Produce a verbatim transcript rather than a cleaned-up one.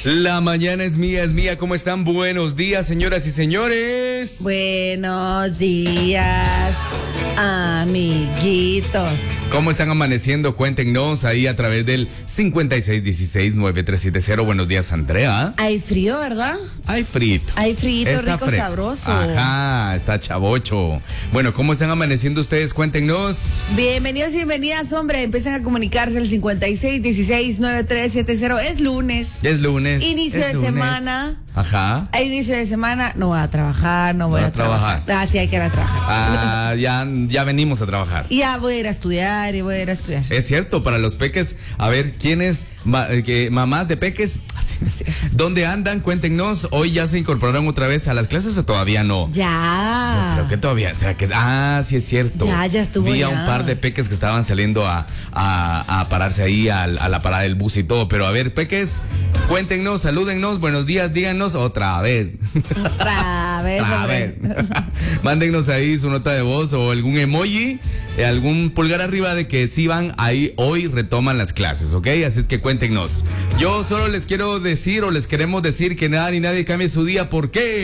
La mañana es mía, es mía. ¿Cómo están? Buenos días, señoras y señores. Buenos días, amiguitos. ¿Cómo están amaneciendo? Cuéntenos ahí a través del cincuenta y seis dieciséis noventa y tres setenta. Buenos días, Andrea. Hay frío, ¿verdad? Hay frito. Hay frito, Está rico, fresco. sabroso. Ajá, está chavocho. Bueno, ¿cómo están amaneciendo ustedes? Cuéntenos. Bienvenidos y bienvenidas, hombre. Empiecen a comunicarse al cincuenta y seis dieciséis noventa y tres setenta. Es lunes. Ya es lunes. Inicio es de lunes. semana. Ajá. A inicio de semana no voy a trabajar, no voy No a, a trabajar. trabajar. Ah, sí, hay que ir a trabajar. Ah, ya, ya venimos a trabajar. Y ya voy a ir a estudiar y voy a ir a estudiar. Es cierto, para los peques, a ver, ¿quiénes, ma, que, mamás de peques, dónde andan? Cuéntenos, ¿hoy ya se incorporaron otra vez a las clases o todavía no? Ya. Creo que todavía, ¿será que es? Ah, sí es cierto. Ya, ya estuvo. Vi ya. a un par de peques que estaban saliendo a, a, a pararse ahí a, a la parada del bus y todo, pero a ver, peques, cuéntenos, salúdennos, buenos días, díganos otra vez. Otra vez, Otra hombre. vez. Mándennos ahí su nota de voz o algún emoji, eh, algún pulgar arriba de que sí van ahí, hoy retoman las clases, ¿ok? Así es que cuéntenos. Yo solo les quiero decir o les queremos decir que nada ni nadie cambie su día, ¿por qué?